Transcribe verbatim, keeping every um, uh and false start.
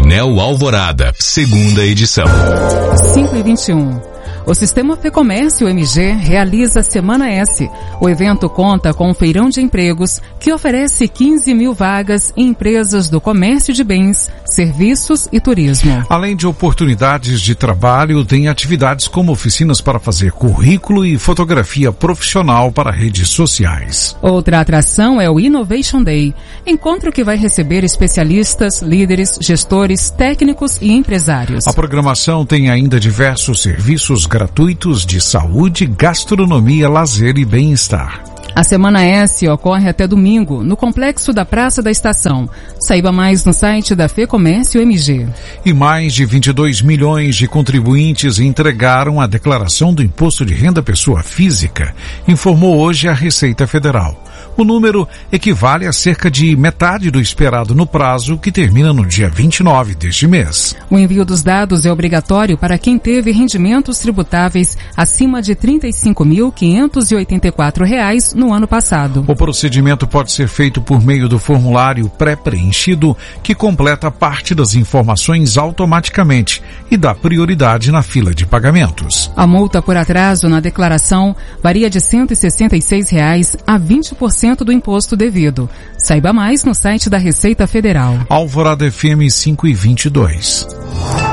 Painel Alvorada, segunda edição. cinco e vinte e um. O Sistema Fecomércio M G realiza a Semana S. O evento conta com um feirão de empregos que oferece quinze mil vagas em empresas do comércio de bens, serviços e turismo. Além de oportunidades de trabalho, tem atividades como oficinas para fazer currículo e fotografia profissional para redes sociais. Outra atração é o Innovation Day, encontro que vai receber especialistas, líderes, gestores, técnicos e empresários. A programação tem ainda diversos serviços gratuitos de saúde, gastronomia, lazer e bem-estar. A Semana S ocorre até domingo, no complexo da Praça da Estação. Saiba mais no site da Fecomércio M G. E mais de vinte e dois milhões de contribuintes entregaram a declaração do Imposto de Renda Pessoa Física, informou hoje a Receita Federal. O número equivale a cerca de metade do esperado no prazo, que termina no dia vinte e nove deste mês. O envio dos dados é obrigatório para quem teve rendimentos tributáveis acima de trinta e cinco mil quinhentos e oitenta e quatro reais no ano passado. O procedimento pode ser feito por meio do formulário pré-preenchido, que completa parte das informações automaticamente e dá prioridade na fila de pagamentos. A multa por atraso na declaração varia de cento e sessenta e seis reais a vinte por cento do imposto devido. Saiba mais no site da Receita Federal. Alvorada F M cinco e vinte e dois.